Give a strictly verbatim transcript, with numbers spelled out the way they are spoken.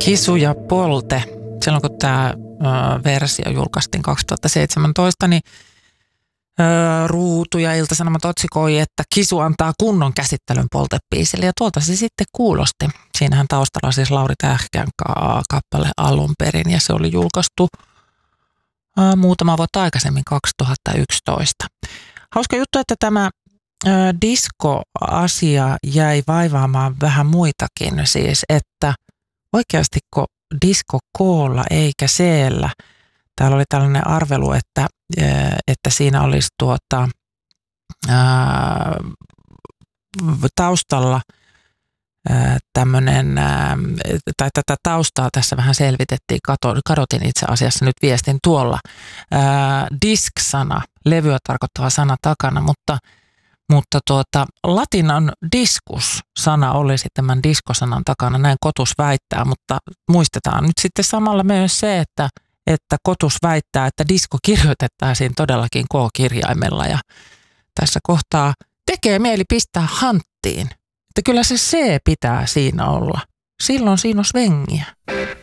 Kisu ja polte. Silloin kun tämä versio julkaistiin kaksituhattaseitsemäntoista, niin ö, Ruutu ja Ilta-Sanomat otsikoi, että Kisu antaa kunnon käsittelyn poltebiisille. Ja tuolta se sitten kuulosti. Siinähän taustalla siis Lauri Tähkän kappale alun perin, ja se oli julkaistu ö, muutama vuotta aikaisemmin, kaksituhattayksitoista. Hauska juttu, että tämä ö, disko-asia jäi vaivaamaan vähän muitakin, siis että oikeastiko disko K:lla eikä C:llä. Täällä oli tällainen arvelu, että, että siinä olisi tuota, ää, taustalla ää, tämmöinen, ää, tai tätä taustaa tässä vähän selvitettiin, kadotin itse asiassa nyt viestin tuolla. Ää, disk-sana, levyä tarkoittava sana takana, mutta Mutta tuota, latinan diskus-sana olisi tämän diskosanan takana, näin Kotus väittää, mutta muistetaan nyt sitten samalla myös se, että, että Kotus väittää, että disko kirjoitettaisiin todellakin K-kirjaimella, ja tässä kohtaa tekee mieli pistää hanttiin, että kyllä se C pitää siinä olla. Silloin siinä on svengiä.